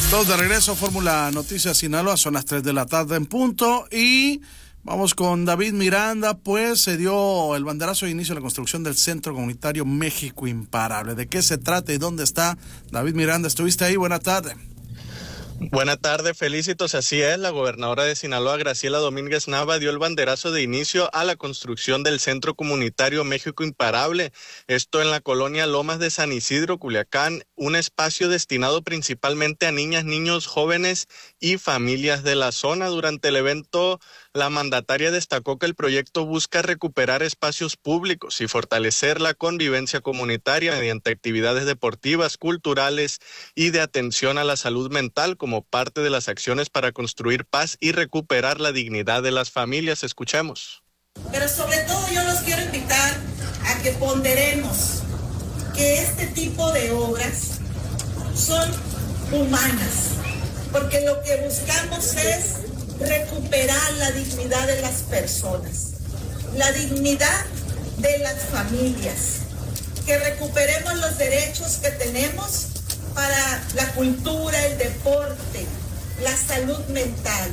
Todos de regreso, Fórmula Noticias Sinaloa, son las 3 de la tarde en punto y vamos con David Miranda, pues se dio el banderazo de inicio de la construcción del Centro Comunitario México Imparable. ¿De qué se trata y dónde está? David Miranda, ¿estuviste ahí? Buena tarde. Buena tarde, Felicitos. Así es, la gobernadora de Sinaloa, Graciela Domínguez Nava, dio el banderazo de inicio a la construcción del Centro Comunitario México Imparable. Esto en la colonia Lomas de San Isidro, Culiacán, un espacio destinado principalmente a niñas, niños, jóvenes y familias de la zona. Durante el evento, la mandataria destacó que el proyecto busca recuperar espacios públicos y fortalecer la convivencia comunitaria mediante actividades deportivas, culturales y de atención a la salud mental como parte de las acciones para construir paz y recuperar la dignidad de las familias. Escuchemos. Pero sobre todo yo los quiero invitar a que ponderemos que este tipo de obras son humanas, porque lo que buscamos es recuperar la dignidad de las personas, la dignidad de las familias, que recuperemos los derechos que tenemos para la cultura, el deporte, la salud mental.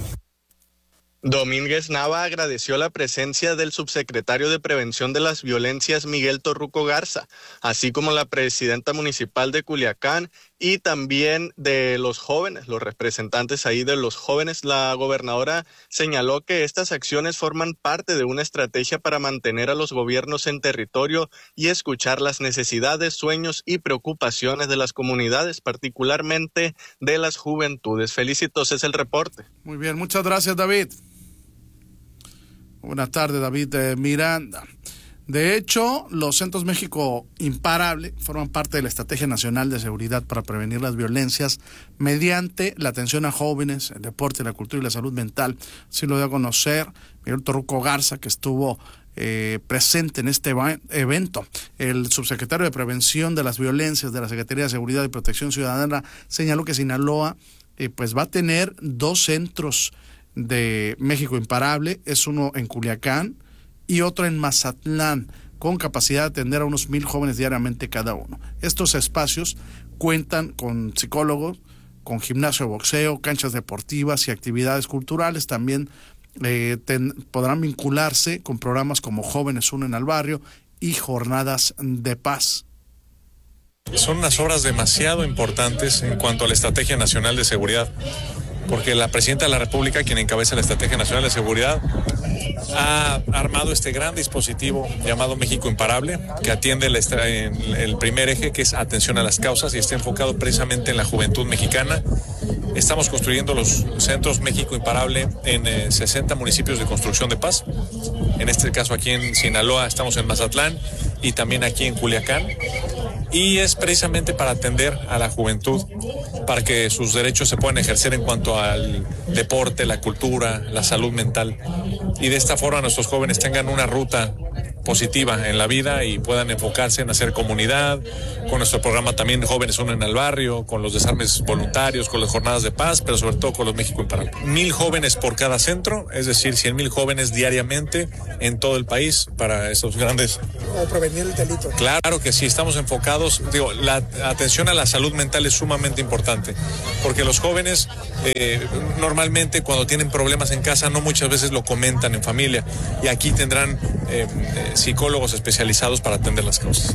Domínguez Nava agradeció la presencia del subsecretario de Prevención de las Violencias, Miguel Torruco Garza, así como la presidenta municipal de Culiacán y también de los jóvenes, los representantes ahí de los jóvenes. La gobernadora señaló que estas acciones forman parte de una estrategia para mantener a los gobiernos en territorio y escuchar las necesidades, sueños y preocupaciones de las comunidades, particularmente de las juventudes. Felicitos, es el reporte. Muy bien, muchas gracias, David. Buenas tardes, David Miranda. De hecho, los Centros México Imparable forman parte de la Estrategia Nacional de Seguridad para prevenir las violencias mediante la atención a jóvenes, el deporte, la cultura y la salud mental. Así lo dio a conocer Miguel Torruco Garza, que estuvo presente en este evento. El subsecretario de Prevención de las Violencias de la Secretaría de Seguridad y Protección Ciudadana señaló que Sinaloa pues va a tener 2 centros de México Imparable, es uno en Culiacán y otro en Mazatlán, con capacidad de atender a unos 1,000 jóvenes diariamente cada uno. Estos espacios cuentan con psicólogos, con gimnasio de boxeo, canchas deportivas y actividades culturales. También podrán vincularse con programas como Jóvenes Unen al Barrio y Jornadas de Paz. Son unas obras demasiado importantes en cuanto a la Estrategia Nacional de Seguridad, porque la Presidenta de la República, quien encabeza la Estrategia Nacional de Seguridad, ha armado este gran dispositivo llamado México Imparable, que atiende el primer eje, que es atención a las causas, y está enfocado precisamente en la juventud mexicana. Estamos construyendo los centros México Imparable en 60 municipios de construcción de paz. En este caso aquí en Sinaloa, estamos en Mazatlán y también aquí en Culiacán. Y es precisamente para atender a la juventud, para que sus derechos se puedan ejercer en cuanto al deporte, la cultura, la salud mental. Y de esta forma nuestros jóvenes tengan una ruta positiva en la vida y puedan enfocarse en hacer comunidad, con nuestro programa también Jóvenes Unen al Barrio, con los desarmes voluntarios, con las jornadas de paz, pero sobre todo con los México Imparable. 1,000 jóvenes por cada centro, es decir, 100,000 jóvenes diariamente en todo el país para esos grandes... Para prevenir el delito. Claro que sí, estamos enfocados, la atención a la salud mental es sumamente importante, porque los jóvenes normalmente cuando tienen problemas en casa no muchas veces lo comentan en familia, y aquí tendrán psicólogos especializados para atender las causas.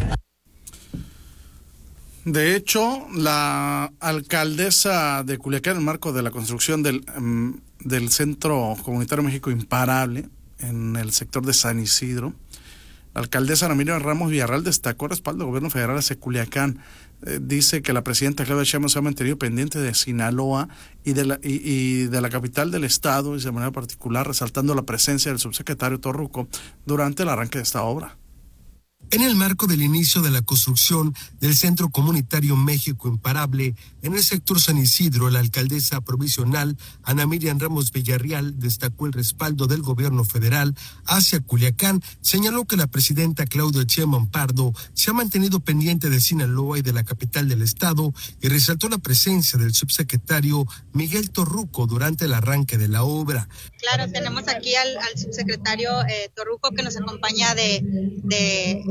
De hecho, la alcaldesa de Culiacán, en el marco de la construcción del Centro Comunitario México Imparable en el sector de San Isidro, la alcaldesa Ana Miriam Ramos Villarreal destacó el respaldo del gobierno federal hacia Culiacán. Dice que la presidenta Claudia Sheinbaum se ha mantenido pendiente de Sinaloa y de la capital del estado, y de manera particular resaltando la presencia del subsecretario Torruco durante el arranque de esta obra. En el marco del inicio de la construcción del Centro Comunitario México Imparable en el sector San Isidro, la alcaldesa provisional Ana Miriam Ramos Villarreal destacó el respaldo del gobierno federal hacia Culiacán. Señaló que la presidenta Claudia Sheinbaum Pardo se ha mantenido pendiente de Sinaloa y de la capital del estado, y resaltó la presencia del subsecretario Miguel Torruco durante el arranque de la obra. Claro, tenemos aquí al subsecretario Torruco, que nos acompaña de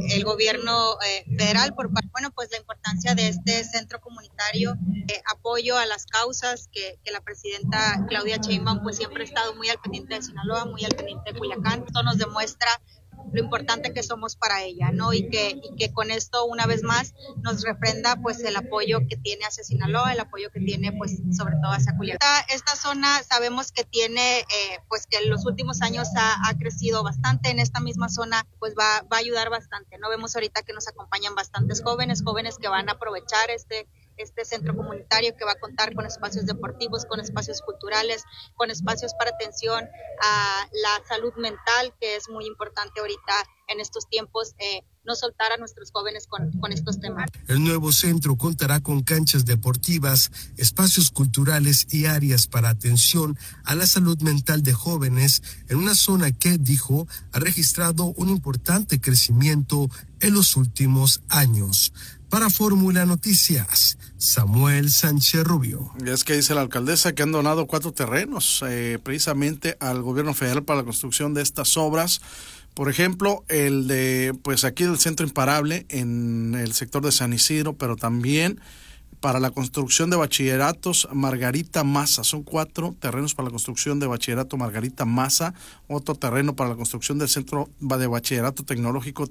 el gobierno federal pues la importancia de este centro comunitario, apoyo a las causas que la presidenta Claudia Sheinbaum pues siempre ha estado muy al pendiente de Sinaloa, muy al pendiente de Culiacán. Esto nos demuestra lo importante que somos para ella, ¿no? Y que con esto una vez más nos refrenda pues el apoyo que tiene hacia Sinaloa, el apoyo que tiene pues sobre todo hacia Culiacán. Esta zona sabemos que tiene pues que en los últimos años ha crecido bastante. En esta misma zona pues va a ayudar bastante, ¿no? Vemos ahorita que nos acompañan bastantes jóvenes que van a aprovechar este centro comunitario, que va a contar con espacios deportivos, con espacios culturales, con espacios para atención a la salud mental, que es muy importante ahorita en estos tiempos, no soltar a nuestros jóvenes con estos temas. El nuevo centro contará con canchas deportivas, espacios culturales y áreas para atención a la salud mental de jóvenes en una zona que, dijo, ha registrado un importante crecimiento en los últimos años. Para Fórmula Noticias, Samuel Sánchez Rubio. Y es que dice la alcaldesa que han donado 4 terrenos precisamente al gobierno federal para la construcción de estas obras. Por ejemplo, el de, pues aquí del Centro Imparable en el sector de San Isidro, pero también para la construcción de bachilleratos Margarita Maza. Son 4 terrenos para la construcción de bachillerato Margarita Maza, otro terreno para la construcción del Centro de Bachillerato Tecnológico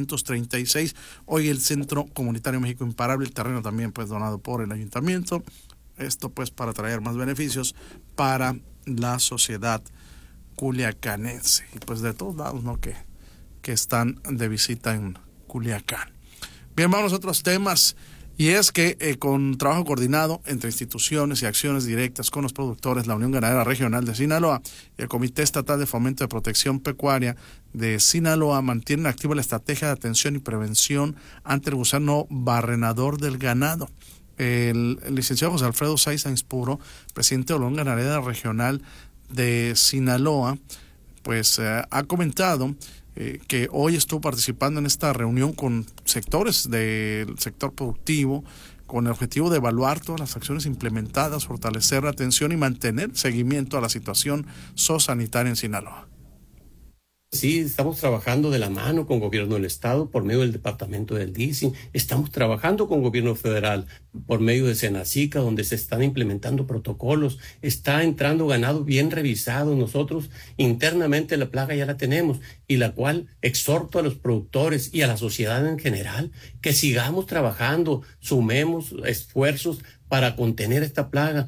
336. Hoy el Centro Comunitario México Imparable, el terreno también pues donado por el ayuntamiento. Esto pues para traer más beneficios para la sociedad culiacanense. Y pues de todos lados, ¿no? Que están de visita en Culiacán. Bien, vamos a otros temas. Y es que con trabajo coordinado entre instituciones y acciones directas con los productores, la Unión Ganadera Regional de Sinaloa y el Comité Estatal de Fomento de Protección Pecuaria de Sinaloa mantienen activa la estrategia de atención y prevención ante el gusano barrenador del ganado. El licenciado José Alfredo Saiz Sainspuro, presidente de la Unión Ganadera Regional de Sinaloa, pues ha comentado que hoy estuvo participando en esta reunión con sectores del sector productivo con el objetivo de evaluar todas las acciones implementadas, fortalecer la atención y mantener seguimiento a la situación zoosanitaria en Sinaloa. Sí, estamos trabajando de la mano con gobierno del estado por medio del departamento del DICIN, estamos trabajando con gobierno federal por medio de Senacica, donde se están implementando protocolos, está entrando ganado bien revisado. Nosotros internamente la plaga ya la tenemos, y la cual exhorto a los productores y a la sociedad en general que sigamos trabajando, sumemos esfuerzos para contener esta plaga.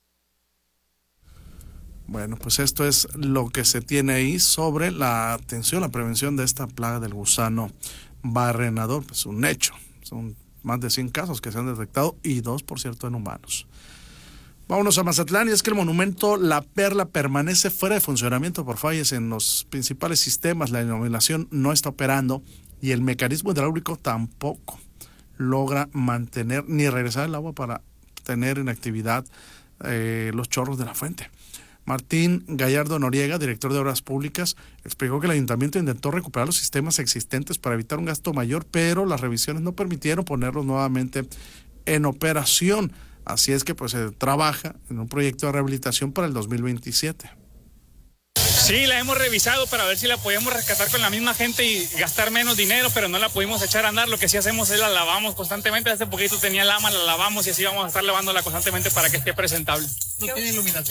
Bueno, pues esto es lo que se tiene ahí sobre la atención, la prevención de esta plaga del gusano barrenador. Pues un hecho, son más de 100 casos que se han detectado y 2, por cierto, en humanos. Vámonos a Mazatlán, y es que el monumento La Perla permanece fuera de funcionamiento por fallas en los principales sistemas. La iluminación no está operando y el mecanismo hidráulico tampoco logra mantener ni regresar el agua para tener en actividad los chorros de la fuente. Martín Gallardo Noriega, director de Obras Públicas, explicó que el ayuntamiento intentó recuperar los sistemas existentes para evitar un gasto mayor, pero las revisiones no permitieron ponerlos nuevamente en operación. Así es que pues se trabaja en un proyecto de rehabilitación para el 2027. Sí, la hemos revisado para ver si la podíamos rescatar con la misma gente y gastar menos dinero, pero no la pudimos echar a andar. Lo que sí hacemos es la lavamos constantemente. Hace poquito tenía lama, la lavamos y así vamos a estar lavándola constantemente para que esté presentable. ¿No tiene iluminación?